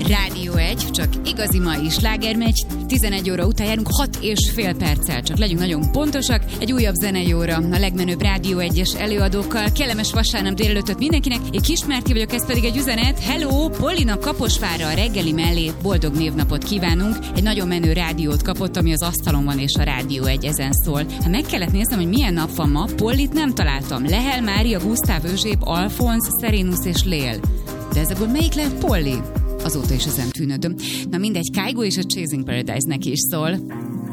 Rádió 1, csak igazi mai sláger megy. 11 óra után járunk 6,5 perccel, csak legyünk nagyon pontosak. Egy újabb zenei óra a legmenőbb Rádió 1-es előadókkal. Kellemes vasárnap délelőttöt mindenkinek. Én Kismárti vagyok, ez pedig egy üzenet. Hello, Polinak Kaposvárra a reggeli mellé boldog névnapot kívánunk. Egy nagyon menő rádiót kapott, ami az asztalon van, és a Rádió 1 ezen szól. Ha meg kellett néznem, hogy milyen nap van ma, Pollit nem találtam. Lehel, Mária, Gusztáv, Özséb, Alfonsz, Serenus és Lél. De ezekből melyik lehet Polly? Azóta is ezen tűnődöm. Na mindegy, Kygo és a Chasing Paradise neki is szól.